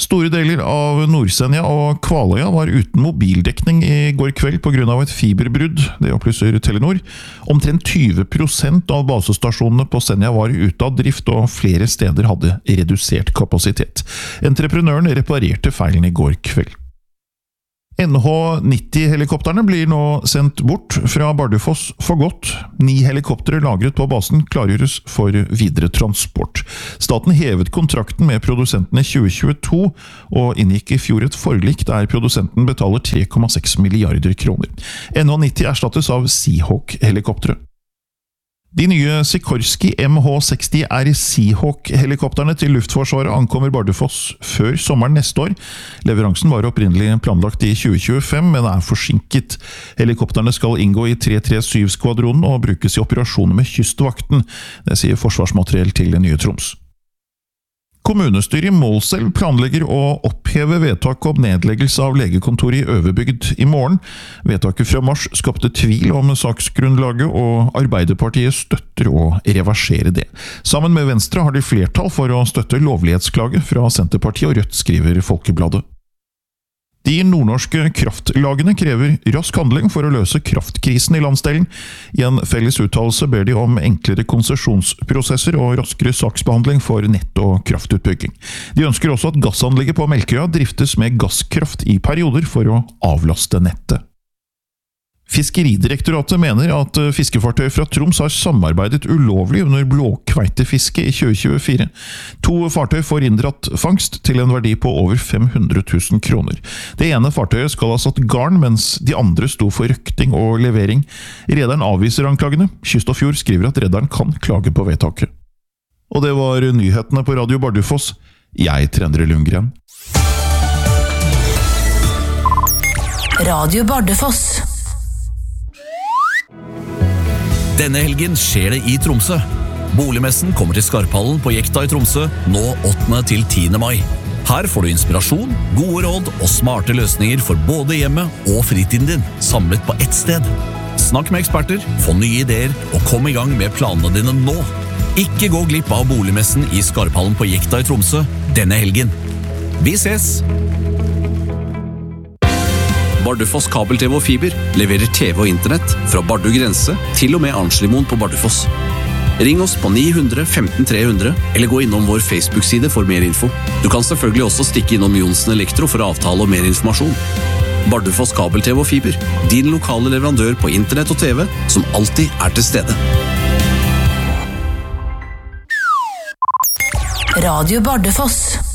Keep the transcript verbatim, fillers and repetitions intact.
Store deler av Nord-Senja og Kvaløya var uten mobildekning i går kveld på grunn av et fiberbrudd, det opplyser Telenor. Omtrent tjue prosent av basestasjonene på Senja var ute av drift, og flere steder hadde redusert kapasitet. Entreprenøren reparerte feilen i går kveld. N H nitti-helikopterne blir nå sendt bort fra Bardufoss for godt. Ni helikoptere lagret på basen klargjøres for videre transport. Staten hevet kontrakten med produsenten i tjue tjueto, og inngikk i fjor et forlik der produsenten betaler tre komma seks milliarder kroner. N H nitti erstattes av Seahawk-helikoptere. De nye Sikorsky M H seksti R Seahawk-helikopterne til Luftforsvaret ankommer Bardufoss før sommeren neste år. Leveransen var opprinnelig planlagt i tjue tjuefem, men er forsinket. Helikopterne skal inngå i tre tre syv-skvadronen og brukes i operasjoner med Kystvakten, det sier Forsvarsmateriell til Nye Troms. Kommunestyret i Målselv planlegger å oppheve vedtak om nedleggelse av legekontoret i Øverbygd i morgen. Vedtaket fra mars skapte tvil om saksgrunnlaget, og Arbeiderpartiet støtter å reversere det. Sammen med Venstre har de flertall for å støtte lovlighetsklage fra Senterpartiet og Rødt, skriver Folkebladet. De nordnorske kraftlagene krever rask handling for å løse kraftkrisen i landsdelen. I en felles uttalelse ber de om enklere konsesjonsprosesser og raskere saksbehandling for nett- og kraftutbygging. De ønsker også at gassanlegget på Melkøya driftes med gasskraft i perioder for å avlaste nettet. Fiskeridirektoratet mener at fiskefartøy fra Troms har samarbeidet ulovlig under blåkveitefiske i tjue tjuefire. To fartøy får inndratt fangst til en verdi på over fem hundre tusen kroner. Det ene fartøyet skal ha satt garn, mens de andre sto for røkting og levering. Rederen avviser anklagene. Kyst og Fjord skriver at rederen kan klage på vedtaket. Og det var nyhetene på Radio Bardufoss. Jeg er Endre Lundgren. Radio Bardufoss. Denne helgen skjer det i Tromsø. Boligmessen kommer til Skarphallen på Jekta i Tromsø nå åttende til tiende mai. Her får du inspirasjon, gode råd og smarte løsninger for både hjemmet og fritiden din, samlet på ett sted. Snakk med eksperter, få nye ideer og kom i gang med planene dine nå. Ikke gå glipp av boligmessen i Skarphallen på Jekta i Tromsø denne helgen. Vi ses! Bardufoss kabel-T V og fiber leverer T V og internett fra Bardu grense til og med Arnslimoen på Bardufoss. Ring oss på ni hundre femten tre hundre eller gå innom vår Facebook-side for mer info. Du kan selvfølgelig også stikke innom Jonsen Elektro for avtale og mer informasjon. Bardufoss kabel-T V og fiber, din lokale leverandør på internett og T V som alltid er til stede. Radio Bardufoss.